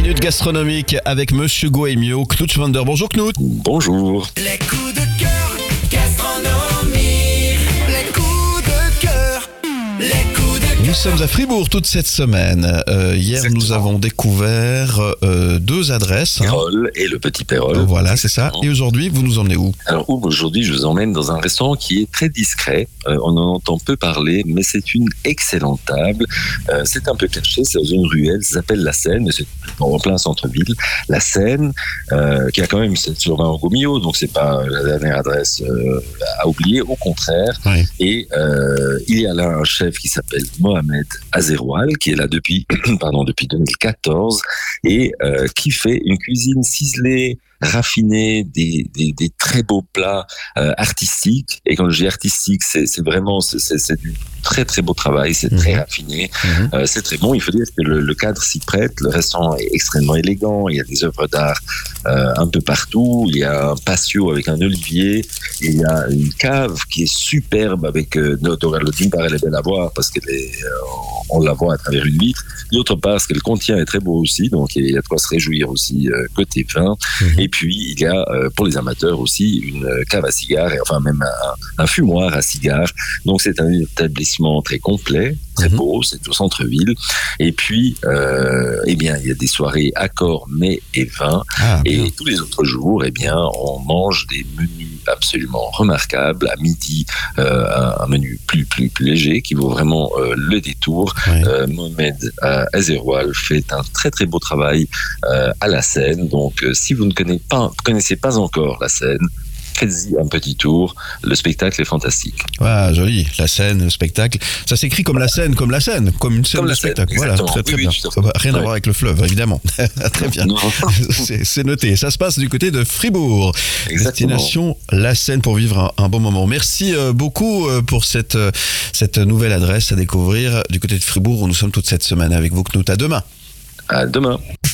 minutes gastronomiques avec Monsieur Goemio, Knut Schwander. Bonjour Knut. Bonjour. Les coups de cœur gastronomiques. Les coups de cœur. Les coups de cœur. Nous sommes à Fribourg toute cette semaine. Hier, Exactement. nous avons découvert deux adresses. Pérol et le Petit Pérol. Voilà, c'est ça. Et aujourd'hui, vous nous emmenez où? Alors aujourd'hui, je vous emmène dans un restaurant qui est très discret. On en entend peu parler, mais c'est une excellente table. C'est un peu caché, c'est dans une ruelle, ça s'appelle La Seine, mais c'est en plein centre-ville. La Seine, qui a quand même 7 sur 20 en Gomio, donc c'est pas la dernière adresse à oublier, au contraire. Oui. Et il y a là un chef qui s'appelle Mohamed Azeroual, qui est là depuis 2014 et qui fait une cuisine ciselée, raffinée, des très beaux plats artistiques. Et quand je dis artistique, c'est vraiment c'est du très très beau travail, c'est très raffiné, c'est très bon. Il faut dire que le cadre s'y prête. Le restaurant est extrêmement élégant. Il y a des œuvres d'art un peu partout. Il y a un patio avec un olivier. Il y a une cave qui est superbe avec d'une part elle est belle à voir parce qu'elle est on la voit à travers une vitre. D'autre part, parce qu'elle contient est très beau aussi, donc il y a de quoi se réjouir aussi côté vin. Et puis il y a pour les amateurs aussi une cave à cigares, et enfin même un fumoir à cigares. Donc c'est un établissement très complet, très beau, c'est au centre-ville. Et puis eh bien il y a des soirées accords, mets et vin. Et tous les autres jours, eh bien on mange des menus absolument remarquables. À midi, un menu plus léger qui vaut vraiment le détour. Mohamed Azeroual fait un très très beau travail à La Seine. Donc si vous ne connaissez pas encore La Seine, faites-y un petit tour. Le spectacle est fantastique. Ah, joli. La scène, le spectacle. Ça s'écrit comme la scène, comme une scène Comme de la spectacle. scène, Voilà, exactement. très Oui, bien. tout à fait. Ça n'a rien à voir avec le fleuve, évidemment. Très bien. Non. C'est noté. Ça se passe du côté de Fribourg. Exactement. Destination La Seine pour vivre un bon moment. Merci beaucoup pour cette nouvelle adresse à découvrir du côté de Fribourg où nous sommes toute cette semaine avec vous, Knut. À demain. À demain.